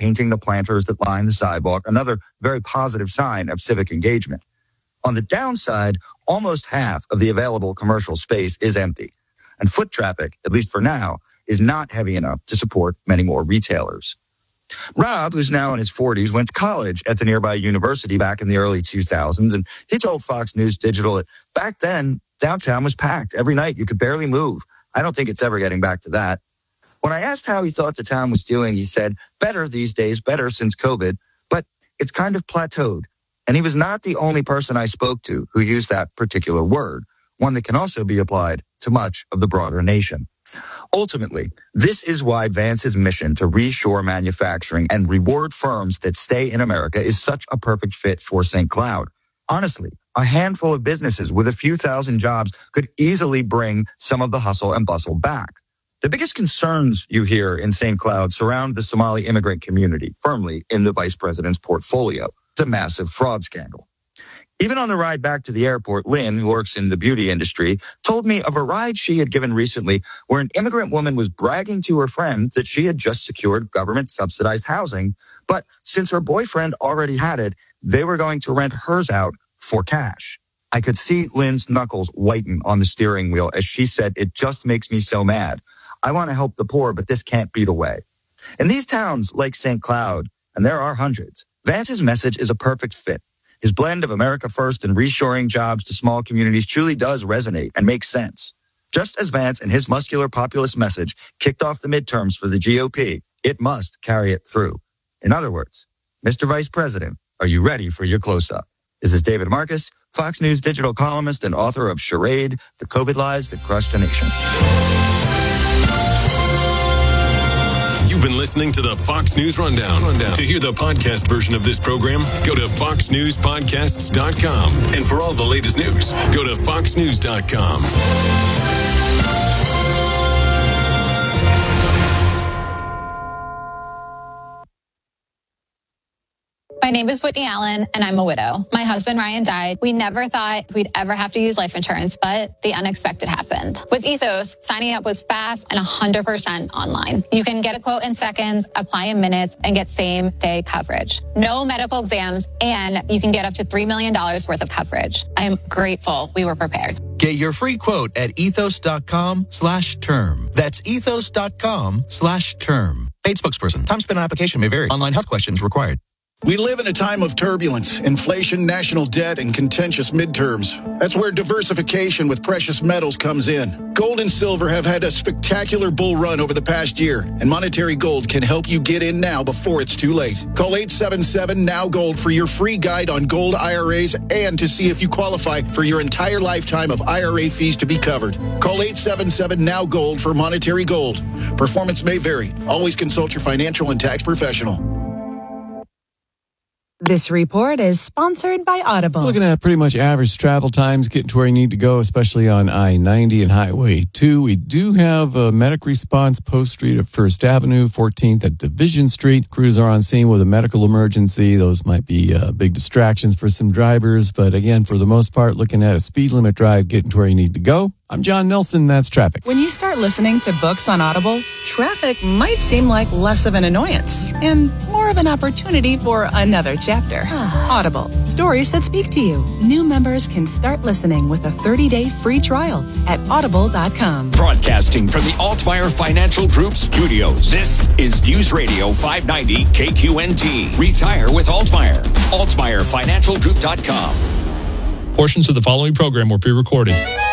painting the planters that line the sidewalk, another very positive sign of civic engagement. On the downside, almost half of the available commercial space is empty, and foot traffic, at least for now, is not heavy enough to support many more retailers. Rob, who's now in his 40s, went to college at the nearby university back in the early 2000s, and he told Fox News Digital that back then, downtown was packed. Every night, you could barely move. I don't think it's ever getting back to that. When I asked how he thought the town was doing, he said, better these days, better since COVID, but it's kind of plateaued. And he was not the only person I spoke to who used that particular word, one that can also be applied to much of the broader nation. Ultimately, this is why Vance's mission to reshore manufacturing and reward firms that stay in America is such a perfect fit for St. Cloud. Honestly, a handful of businesses with a few thousand jobs could easily bring some of the hustle and bustle back. The biggest concerns you hear in St. Cloud surround the Somali immigrant community, firmly in the vice president's portfolio, the massive fraud scandal. Even on the ride back to the airport, Lynn, who works in the beauty industry, told me of a ride she had given recently where an immigrant woman was bragging to her friend that she had just secured government-subsidized housing, but since her boyfriend already had it, they were going to rent hers out for cash. I could see Lynn's knuckles whiten on the steering wheel as she said, "It just makes me so mad. I want to help the poor, but this can't be the way." In these towns like St. Cloud, and there are hundreds, Vance's message is a perfect fit. His blend of America First and reshoring jobs to small communities truly does resonate and make sense. Just as Vance and his muscular populist message kicked off the midterms for the GOP, it must carry it through. In other words, Mr. Vice President, are you ready for your close-up? This is David Marcus, Fox News digital columnist and author of Charade, The COVID Lies That Crushed the Nation. You've been listening to the Fox News Rundown. To hear the podcast version of this program, go to foxnewspodcasts.com. And for all the latest news, go to foxnews.com. My name is Whitney Allen, and I'm a widow. My husband, Ryan, died. We never thought we'd ever have to use life insurance, but the unexpected happened. With Ethos, signing up was fast and 100% online. You can get a quote in seconds, apply in minutes, and get same-day coverage. No medical exams, and you can get up to $3 million worth of coverage. I am grateful we were prepared. Get your free quote at ethos.com/term. That's ethos.com/term. Paid spokesperson. Time spent on application may vary. Online health questions required. We live in a time of turbulence, inflation, national debt, and contentious midterms. That's where diversification with precious metals comes in. Gold and silver have had a spectacular bull run over the past year, and Monetary Gold can help you get in now before it's too late. Call 877-NOW-GOLD for your free guide on gold IRAs and to see if you qualify for your entire lifetime of IRA fees to be covered. Call 877-NOW-GOLD for Monetary Gold. Performance may vary. Always consult your financial and tax professional. This report is sponsored by Audible. Looking at pretty much average travel times, getting to where you need to go, especially on I-90 and Highway 2. We do have a medic response, Post Street at First Avenue, 14th at Division Street. Crews are on scene with a medical emergency. Those might be big distractions for some drivers. But again, for the most part, looking at a speed limit drive, getting to where you need to go. I'm John Nelson. That's traffic. When you start listening to books on Audible, traffic might seem like less of an annoyance and more of an opportunity for another chapter. Audible, stories that speak to you. New members can start listening with a 30-day free trial at audible.com. Broadcasting from the Altmeyer Financial Group studios, this is News Radio 590 KQNT. Retire with Altmeyer. AltmeyerFinancialGroup.com. Portions of the following program were pre-recorded.